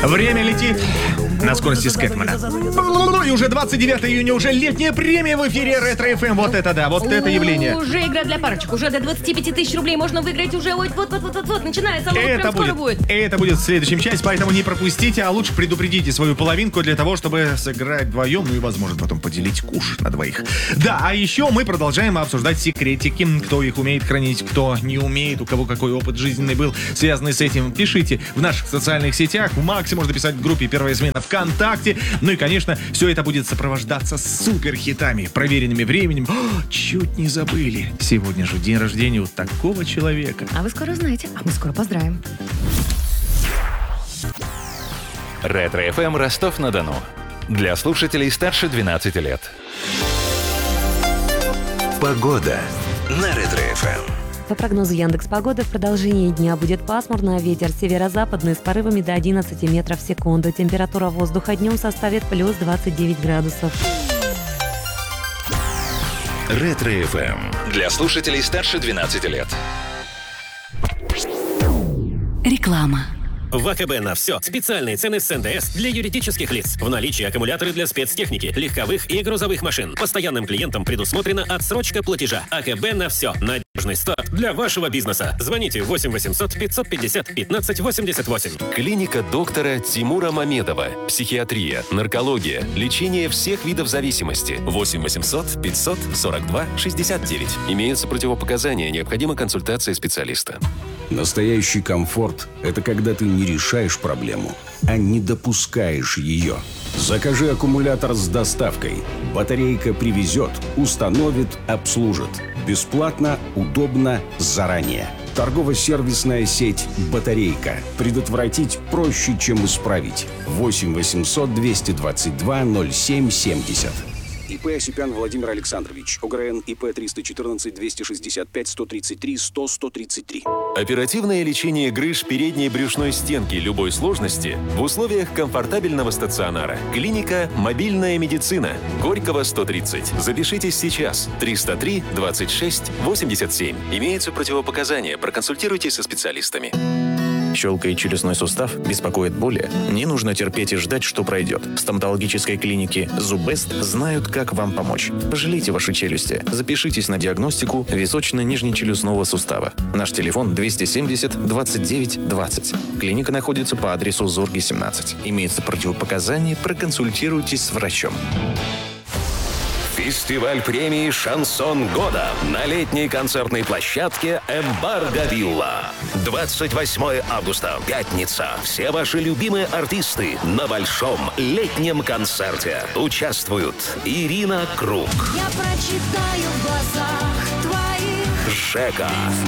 Время летит на скорости Скэтмана. И уже 29 июня, уже летняя премия в эфире Ретро ФМ. Вот это да, вот это явление. Уже игра для парочек, уже до 25 тысяч рублей можно выиграть уже. Вот, начинается, прям скоро будет. Это будет в следующем часе, поэтому не пропустите, а лучше предупредите свою половинку для того, чтобы сыграть вдвоем, ну и, возможно, потом поделить куш на двоих. Да, а еще мы продолжаем обсуждать секретики, кто их умеет хранить, кто не умеет, у кого какой опыт жизненный был, связанный с этим. Пишите в наших социальных сетях, в Максе можно писать в группе «Первая смена» ВКонтакте. Ну и, конечно, все это будет сопровождаться суперхитами, проверенными временем. Чуть не забыли. Сегодня же день рождения у такого человека. А вы скоро узнаете, а мы скоро поздравим. Ретро-ФМ Ростов-на-Дону. Для слушателей старше 12 лет. Погода на Ретро-ФМ. По прогнозу Яндекс.Погоды в продолжении дня будет пасмурно, ветер северо-западный с порывами до 11 метров в секунду. Температура воздуха днем составит плюс 29 градусов. Ретро-ФМ. Для слушателей старше 12 лет. Реклама. В АКБ на все. Специальные цены с НДС для юридических лиц. В наличии аккумуляторы для спецтехники, легковых и грузовых машин. Постоянным клиентам предусмотрена отсрочка платежа. АКБ на все. Надежный старт для вашего бизнеса. Звоните 8 800 550 15 88. Клиника доктора Тимура Мамедова. Психиатрия, наркология, лечение всех видов зависимости. 8 800 542 69. Имеются противопоказания, необходима консультация специалиста. Настоящий комфорт – это когда ты не решаешь проблему, а не допускаешь ее. Закажи аккумулятор с доставкой. Батарейка привезет, установит, обслужит. Бесплатно, удобно, заранее. Торгово-сервисная сеть «Батарейка». Предотвратить проще, чем исправить. 8 800 222 07 70. ИП Осипян Владимир Александрович. ОГРН ИП 314 265 133 100 133. Оперативное лечение грыж передней брюшной стенки любой сложности в условиях комфортабельного стационара. Клиника «Мобильная медицина». Горького, 130. Запишитесь сейчас. 303 26 87. Имеются противопоказания. Проконсультируйтесь со специалистами. Щелкает челюстной сустав, беспокоит боли? Не нужно терпеть и ждать, что пройдет. В стоматологической клинике «Зуббест» знают, как вам помочь. Пожалейте ваши челюсти. Запишитесь на диагностику височно-нижнечелюстного сустава. Наш телефон 270 29 20. Клиника находится по адресу Зорги, 17. Имеется противопоказания, проконсультируйтесь с врачом. Фестиваль премии «Шансон года» на летней концертной площадке «Эмбарго Вилла». 28 августа, пятница. Все ваши любимые артисты на большом летнем концерте. Участвуют Ирина Круг, я прочитаю в глазах твоих, Жека,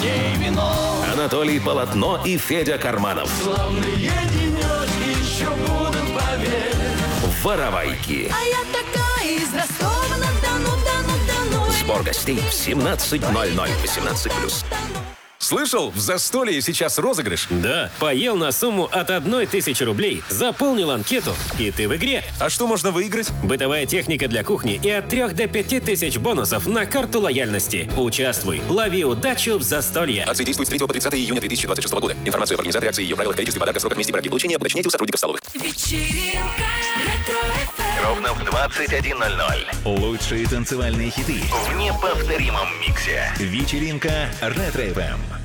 Анатолий Полотно и Федя Карманов. славные денечки еще будут, поверь. Воровайки. А я такая из Ростова-на-Дону. Сбор гостей в 17:00. 18+. Слышал? В застолье сейчас розыгрыш. Да, поел на сумму от 1000 рублей, заполнил анкету, и ты в игре. А что можно выиграть? Бытовая техника для кухни и от 3 до 5 тысяч бонусов на карту лояльности. Участвуй, лови удачу в застолье. Акция действует с 3 по 30 июня 2026 года. Информацию об организации, акции, ее правилах, количестве подарка, сроках, месте и порядке получения уточняйте у сотрудников столовых. Вечеринка Ретро-ФМ. Ровно в 21:00. Лучшие танцевальные хиты В неповторимом миксе. Вечеринка Ретро-ФМ.